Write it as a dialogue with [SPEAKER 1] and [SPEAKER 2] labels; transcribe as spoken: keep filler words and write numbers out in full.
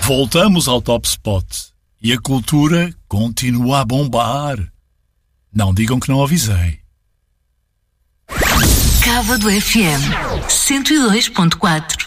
[SPEAKER 1] Voltamos ao Top Spot e a cultura continua a bombar. Não digam que não avisei.
[SPEAKER 2] Cávado F M cento e dois ponto quatro.